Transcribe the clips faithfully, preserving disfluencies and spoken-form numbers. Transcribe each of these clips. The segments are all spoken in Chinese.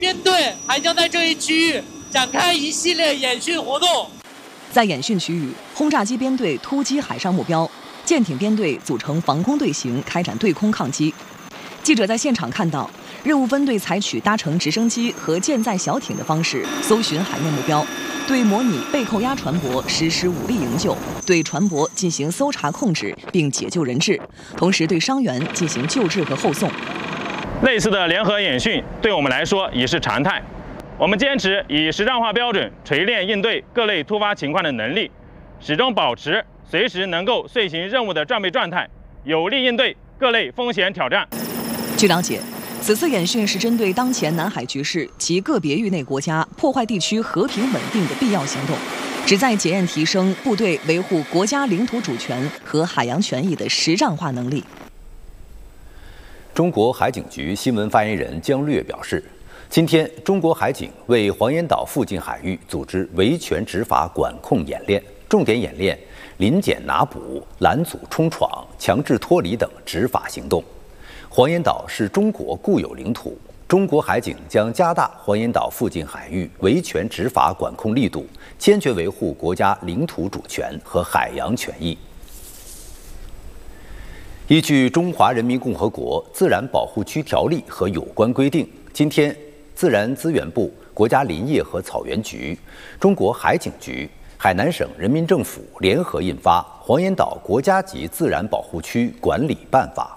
编队还将在这一区域展开一系列演训活动。 在演训区域，轰炸机编队突击海上目标，舰艇编队组成防空队形，开展对空抗击。记者在现场看到，任务分队采取搭乘直升机和舰载小艇的方式搜寻海面目标，对模拟被扣押船舶实施武力营救，对船舶进行搜查控制并解救人质，同时对伤员进行救治和后送。 类似的联合演训对我们来说已是常态。我们坚持以实战化标准锤炼应对各类突发情况的能力，始终保持随时能够遂行任务的战备状态，有力应对各类风险挑战。 据了解，此次演训是针对当前南海局势及个别域内国家破坏地区和平稳定的必要行动，旨在检验提升部队维护国家领土主权和海洋权益的实战化能力。 中国海警局新闻发言人姜略表示，今天中国海警为黄岩岛附近海域组织维权执法管控演练，重点演练临检拿捕、拦阻冲闯、强制脱离等执法行动。黄岩岛是中国固有领土，中国海警将加大黄岩岛附近海域维权执法管控力度，坚决维护国家领土主权和海洋权益。依据《中华人民共和国自然保护区条例》和有关规定，今天，自然资源部、国家林业和草原局、中国海警局、海南省人民政府联合印发《黄岩岛国家级自然保护区管理办法》。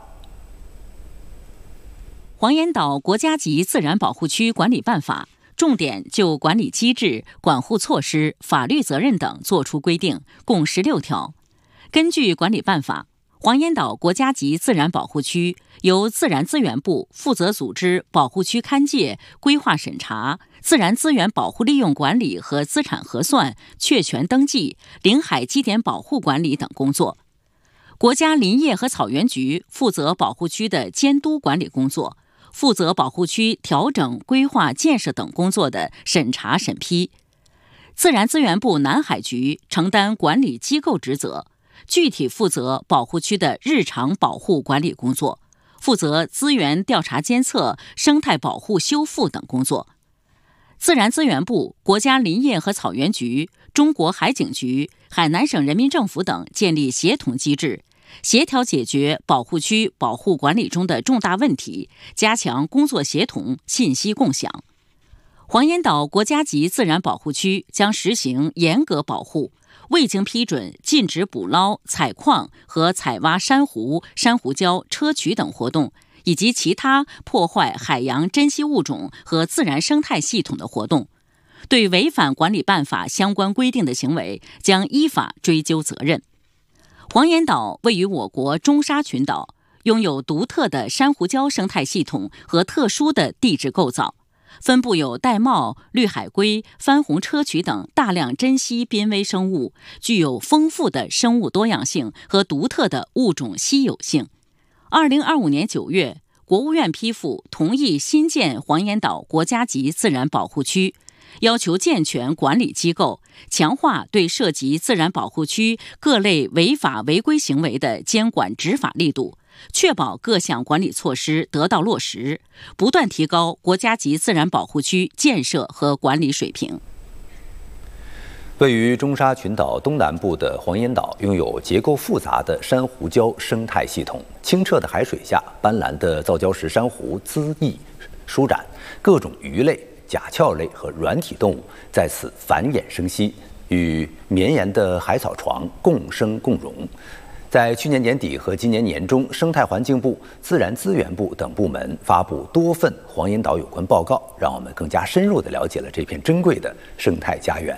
黄岩岛国家级自然保护区管理办法重点就管理机制、管护措施、法律责任等作出规定，共十六条。根据管理办法，黄岩岛国家级自然保护区由自然资源部负责组织保护区勘界、规划审查、自然资源保护利用管理和资产核算、确权登记、领海基点保护管理等工作。国家林业和草原局负责保护区的监督管理工作，负责保护区调整、规划、建设等工作的审查审批。自然资源部南海局承担管理机构职责，具体负责保护区的日常保护管理工作，负责资源调查监测、生态保护修复等工作。自然资源部、国家林业和草原局、中国海警局、海南省人民政府等建立协同机制，协调解决保护区保护管理中的重大问题，加强工作协同、信息共享。黄岩岛国家级自然保护区将实行严格保护，未经批准禁止捕捞、采矿和采挖珊瑚、珊瑚礁、砗磲等活动，以及其他破坏海洋珍稀物种和自然生态系统的活动。对违反管理办法相关规定的行为，将依法追究责任。黄岩岛位于我国中沙群岛，拥有独特的珊瑚礁生态系统和特殊的地质构造，分布有玳瑁、绿海龟、番红砗磲等大量珍稀濒危生物，具有丰富的生物多样性和独特的物种稀有性。二零二五年九月，国务院批复同意新建黄岩岛国家级自然保护区，要求健全管理机构，强化对涉及自然保护区各类违法违规行为的监管执法力度，确保各项管理措施得到落实，不断提高国家级自然保护区建设和管理水平。 位于中沙群岛东南部的黄岩岛拥有结构复杂的珊瑚礁生态系统，清澈的海水下，斑斓的造礁石珊瑚恣意舒展，各种鱼类、甲壳类和软体动物在此繁衍生息，与绵延的海草床共生共荣。在去年年底和今年年中，生态环境部、自然资源部等部门发布多份黄岩岛有关报告，让我们更加深入地了解了这片珍贵的生态家园。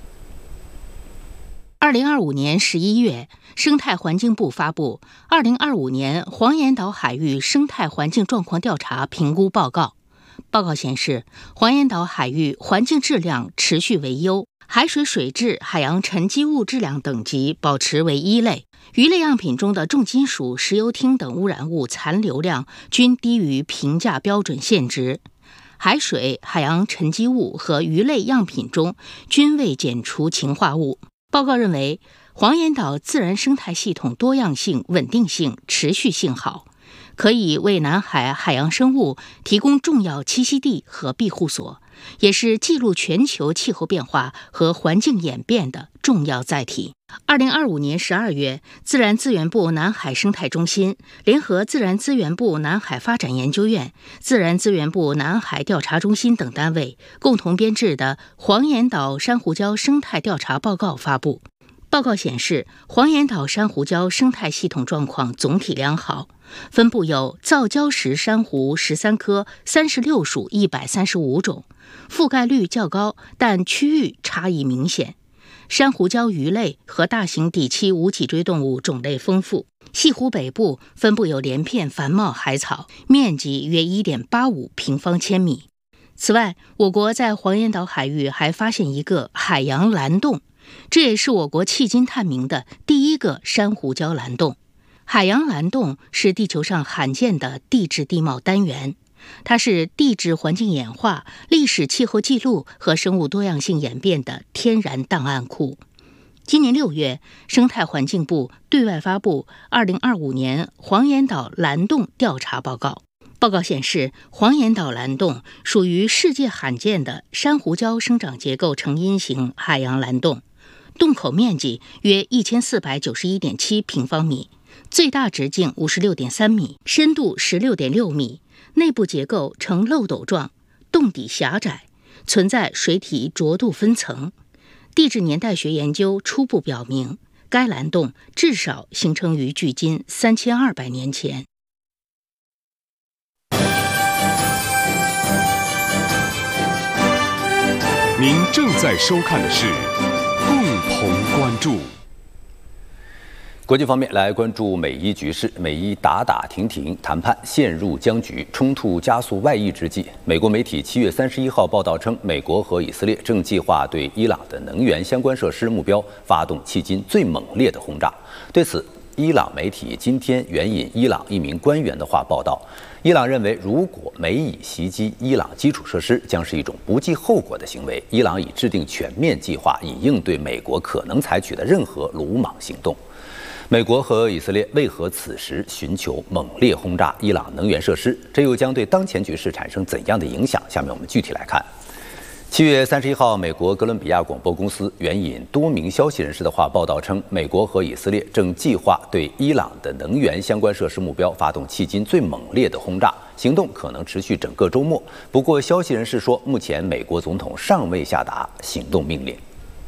二零二五年十一月，生态环境部发布《二零二五年黄岩岛海域生态环境状况调查评估报告》。报告显示，黄岩岛海域环境质量持续为优，海水水质、海洋沉积物质量等级保持为一类，鱼类样品中的重金属、石油烃等污染物残留量均低于评价标准线值。海水、海洋沉积物和鱼类样品中均未检出氰化物。报告认为，黄岩岛自然生态系统多样性、稳定性、持续性好， 可以为南海海洋生物提供重要栖息地和庇护所，也是记录全球气候变化和环境演变的重要载体。二零二五年十二月，自然资源部南海生态中心联合自然资源部南海发展研究院、自然资源部南海调查中心等单位共同编制的黄岩岛珊瑚礁生态调查报告发布。报告显示，黄岩岛珊瑚礁生态系统状况总体良好，分布有造礁石珊瑚十三科、三十六属一百三十五种，覆盖率较高，但区域差异明显。珊瑚礁鱼类和大型底栖无脊椎动物种类丰富。西湖北部分布有连片繁茂海草，面积约 一点八五平方千米。此外，我国在黄岩岛海域还发现一个海洋蓝洞，这也是我国迄今探明的第一个珊瑚礁蓝洞。海洋蓝洞是地球上罕见的地质地貌单元，它是地质环境演化、历史气候记录和生物多样性演变的天然档案库。今年六月，生态环境部对外发布二零二五年黄岩岛蓝洞调查报告。报告显示，黄岩岛蓝洞属于世界罕见的珊瑚礁生长结构成因型海洋蓝洞，洞口面积约一千四百九十一点七平方米，最大直径五十六点三米，深度十六点六米，内部结构呈漏斗状，洞底狭窄，存在水体浊度分层。地质年代学研究初步表明，该蓝洞至少形成于距今三千二百年前。 您正在收看的是共同关注。 国际方面，来关注美伊局势。美伊打打停停，谈判陷入僵局，冲突加速外溢之际，美国媒体七月三十一号报道称，美国和以色列正计划对伊朗的能源相关设施目标发动迄今最猛烈的轰炸。对此，伊朗媒体今天援引伊朗一名官员的话报道，伊朗认为，如果美以袭击伊朗基础设施，将是一种不计后果的行为。伊朗已制定全面计划，以应对美国可能采取的任何鲁莽行动。美国和以色列为何此时寻求猛烈轰炸伊朗能源设施？这又将对当前局势产生怎样的影响？下面我们具体来看。七月三十一号，美国哥伦比亚广播公司援引多名消息人士的话报道称，美国和以色列正计划对伊朗的能源相关设施目标发动迄今最猛烈的轰炸，行动可能持续整个周末。不过，消息人士说，目前美国总统尚未下达行动命令。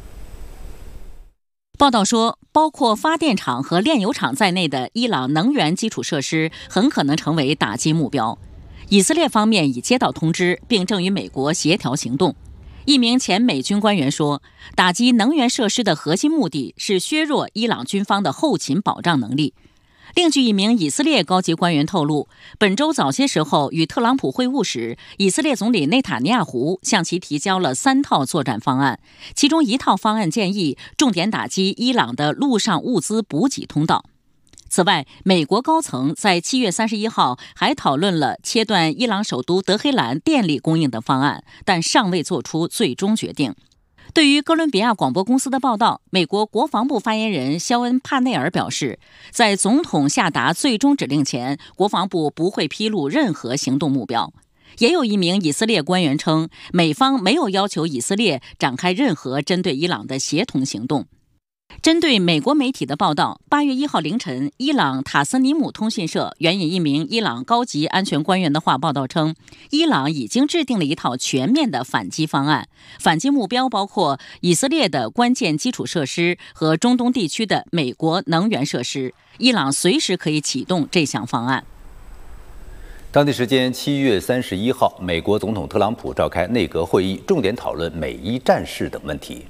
报道说，包括发电厂和炼油厂在内的伊朗能源基础设施很可能成为打击目标。以色列方面已接到通知，并正与美国协调行动。一名前美军官员说，打击能源设施的核心目的是削弱伊朗军方的后勤保障能力。另据一名以色列高级官员透露，本周早些时候与特朗普会晤时，以色列总理内塔尼亚胡向其提交了三套作战方案，其中一套方案建议重点打击伊朗的陆上物资补给通道。此外，美国高层在七月三十一号还讨论了切断伊朗首都德黑兰电力供应的方案，但尚未做出最终决定。对于哥伦比亚广播公司的报道，美国国防部发言人肖恩·帕内尔表示，在总统下达最终指令前，国防部不会披露任何行动目标。也有一名以色列官员称，美方没有要求以色列展开任何针对伊朗的协同行动。针对美国媒体的报道，八月一号凌晨，伊朗塔斯尼姆通讯社援引一名伊朗高级安全官员的话报道称，伊朗已经制定了一套全面的反击方案，反击目标包括以色列的关键基础设施和中东地区的美国能源设施。伊朗随时可以启动这项方案。 当地时间七月三十一号，美国总统特朗普召开内阁会议，重点讨论美伊战事等问题。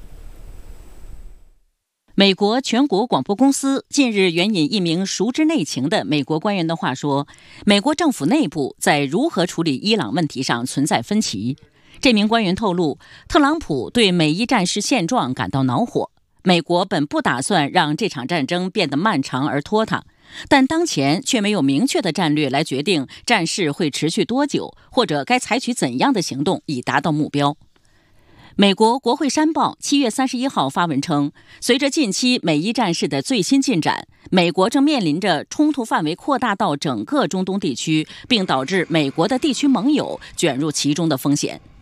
美国全国广播公司近日援引一名熟知内情的美国官员的话说，美国政府内部在如何处理伊朗问题上存在分歧。这名官员透露，特朗普对美伊战事现状感到恼火。美国本不打算让这场战争变得漫长而拖沓，但当前却没有明确的战略来决定战事会持续多久，或者该采取怎样的行动以达到目标。 美国国会山报七月三十一号发文称，随着近期美伊战事的最新进展，美国正面临着冲突范围扩大到整个中东地区，并导致美国的地区盟友卷入其中的风险。